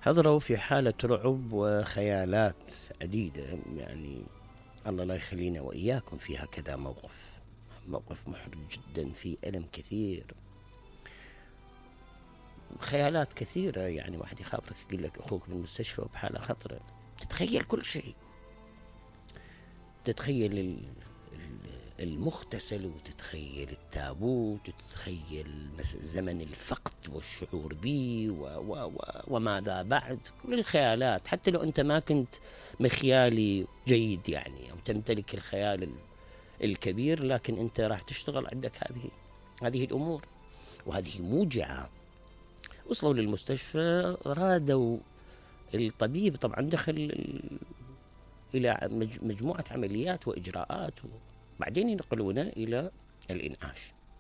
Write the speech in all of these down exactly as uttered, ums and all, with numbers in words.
حضروا في حالة رعب وخيالات عديدة، يعني الله لا يخلينا وإياكم في هكذا موقف موقف محرج جدا، في ألم كثير، خيالات كثيرة. يعني واحد يخابرك يقول لك أخوك بالمستشفى وبحالة خطرة، تتخيل كل شيء، تتخيل ال- ال- المغتسل، وتتخيل التابوت، وتتخيل مس- زمن الفقد والشعور به و و و وماذا بعد. كل الخيالات، حتى لو أنت ما كنت مخيالي جيد يعني، أو تمتلك الخيال ال- الكبير، لكن أنت راح تشتغل عندك هذه هذه الأمور، وهذه موجعة. وصلوا للمستشفى، رادوا الطبيب، طبعا دخل ال- إلى مج- مجموعة عمليات وإجراءات، وبعدين ينقلونه إلى الإنعاش.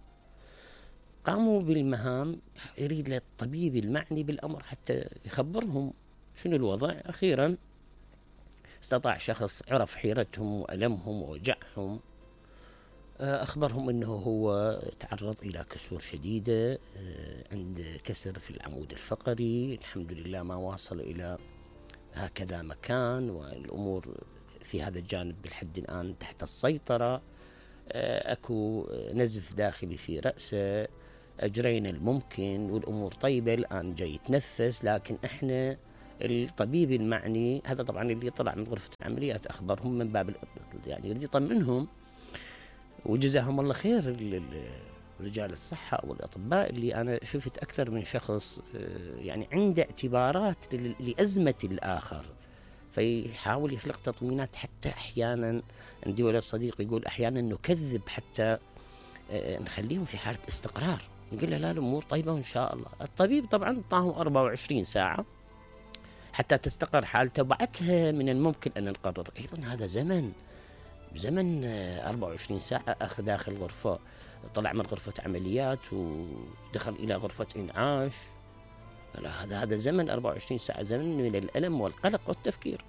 قاموا بالمهام، يريد الطبيب المعني بالأمر حتى يخبرهم شنو الوضع. أخيرا استطاع شخص عرف حيرتهم وألمهم ووجعهم، أخبرهم أنه هو تعرض إلى كسور شديدة، عند كسر في العمود الفقري، الحمد لله ما واصل إلى هكذا مكان، والأمور في هذا الجانب بالحد الآن تحت السيطرة. أكو نزف داخلي في رأسه، أجرينا الممكن والأمور طيبة، الآن جاي يتنفس. لكن إحنا الطبيب المعني هذا طبعا اللي طلع من غرفة العمليات أخبرهم من باب يعني يريد يطمئنهم، وجزاهم الله خير رجال الصحة أو الأطباء، اللي أنا شفت أكثر من شخص يعني عنده اعتبارات لأزمة الآخر، فيحاول يخلق تطمينات. حتى أحيانا عندي ولد صديق يقول أحيانا نكذب حتى نخليهم في حالة استقرار، نقول له لا الأمور طيبة وإن شاء الله. الطبيب طبعا طاهم أربعة وعشرين ساعة حتى تستقر حالته، وبعدها من الممكن أن نقرر. أيضا هذا زمن زمن أربعة وعشرين ساعة أخ داخل غرفة، طلع من غرفة عمليات ودخل إلى غرفة إنعاش. لا، هذا هذا زمن أربعة وعشرين ساعة، زمن من الألم والقلق والتفكير.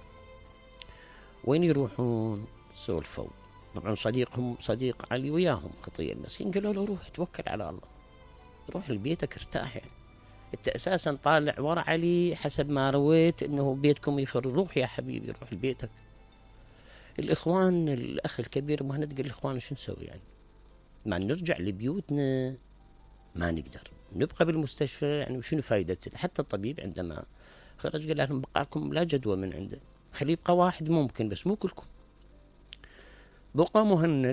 وين يروحون؟ سولفوا. طبعا صديقهم صديق علي وياهم خطية المسكين، قالوا له روح توكل على الله، روح لبيتك ارتاح، يعني انت اساسا طالع ورا علي حسب ما رويت انه بيتكم يخر، روح يا حبيبي روح لبيتك. الاخوان، الاخ الكبير مهند قال الاخوان شو نسوي يعني؟ ما نرجع لبيوتنا؟ ما نقدر نبقى بالمستشفى يعني، وشنو فايدة؟ حتى الطبيب عندما خرج قال لهم بقاكم لا جدوى من عنده، خليه يبقى واحد ممكن بس مو كلكم. بقى مهند،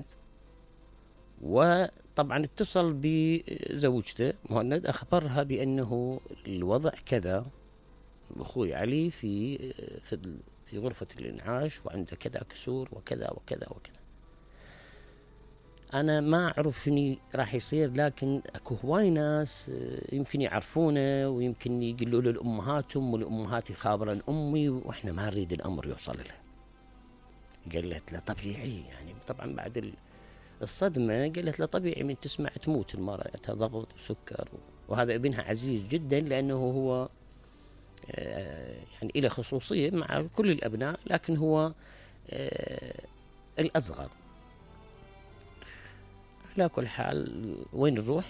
وطبعا اتصل بزوجته مهند، أخبرها بأنه الوضع كذا، أخوي علي في في في غرفة الإنعاش وعنده كذا كسور وكذا وكذا وكذا. أنا ما أعرف شنو راح يصير، لكن أكو هواي ناس يمكن يعرفونه ويمكن يقولوا له لأمهاتهم، والأمهات يخابرن أمي، وإحنا ما نريد الأمر يوصل له. قالت له طبيعي يعني، طبعا بعد الصدمة قالت له طبيعي من تسمع تموت المرأة، عندها ضغط وسكر، وهذا ابنها عزيز جدا لأنه هو يعني إلى خصوصية مع كل الأبناء، لكن هو الأصغر. على كل حال وين نروح؟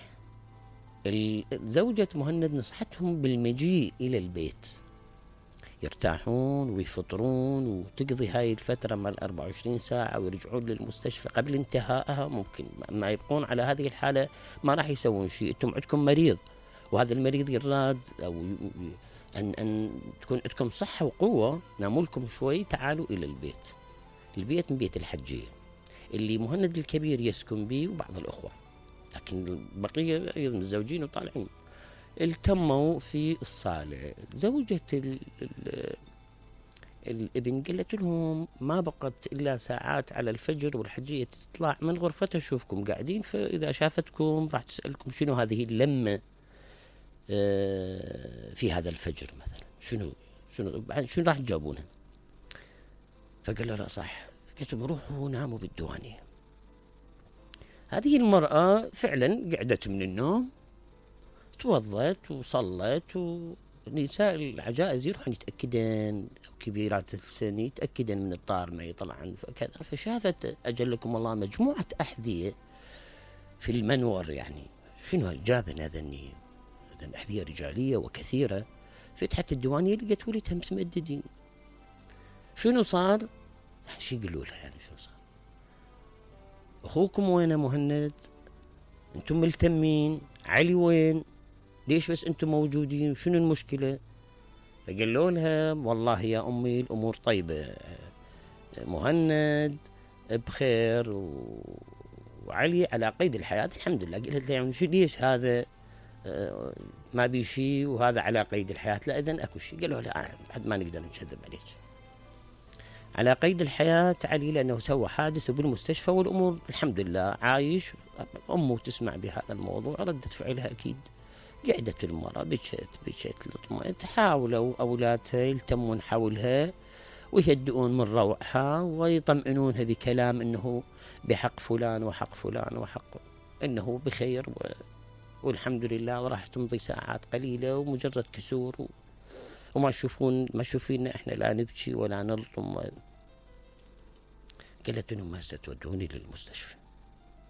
زوجة مهند نصحتهم بالمجيء إلى البيت، يرتاحون ويفطرون وتقضي هاي الفترة مال أربعة وعشرين ساعة، ويرجعون للمستشفى قبل انتهائها. ممكن ما يبقون على هذه الحالة ما راح يسوون شيء. انتم عندكم مريض، وهذا المريض يراد أو أن, أن تكون عندكم صحة وقوة، ناموا لكم شوي، تعالوا إلى البيت. البيت من بيت الحجية اللي مهند الكبير يسكن به وبعض الأخوة، لكن البقية أيضا متزوجين وطالعين. التموا في الصالة. زوجة ال ال الابن قالت لهم ما بقت إلا ساعات على الفجر والحجية تطلع من غرفتها تشوفكم قاعدين، فإذا شافتكم راح تسألكم شنو هذه اللمة في هذا الفجر مثلا، شنو شنو شنو راح تجاوبونها؟ فقال لا صح، قلت بروحوا ناموا بالديوانية. هذه المرأة فعلا قعدت من النوم، توضت وصلت، ونساء العجائز يروحون يتأكدن، كبيرات السن يتأكدن من الطار ما يطلع كذا، فشافت أجلكم الله مجموعة أحذية في المنور، يعني شنو جابن هذا؟ هذا أحذية رجالية وكثيرة. فتحت الديوانية لقت ولدها متمددين. شنو صار؟ شو يقولوا لها يعني شنو صار؟ أخوكم وينه مهند؟ أنتم ملتمين، علي وين؟ ليش بس أنتم موجودين؟ شنو المشكلة؟ فقالوا لها والله يا أمي الأمور طيبة، مهند بخير و... وعلي على قيد الحياة الحمد لله. قلت له يعني شو ليش هذا آه ما بي شيء وهذا على قيد الحياة؟ لا إذن أكو شيء. قالوا لا حد ما نقدر نكذب عليك، على قيد الحياة علي لأنه سوى حادث وبالمستشفى والأمور الحمد لله عايش. أمه تسمع بهذا الموضوع ردت فعلها أكيد، قعدت المرأة بكت بكت لطمت. حاولوا أولادها يلتمون حولها ويهدئون من روعها ويطمئنونها بكلام أنه بحق فلان وحق فلان وحق أنه بخير و... والحمد لله. وراح تمضي ساعات قليلة ومجرد كسور و... وما تشوفون ما تشوفينا احنا لا نبكي ولا نلطم. قالت انهم هسه تودوني للمستشفى.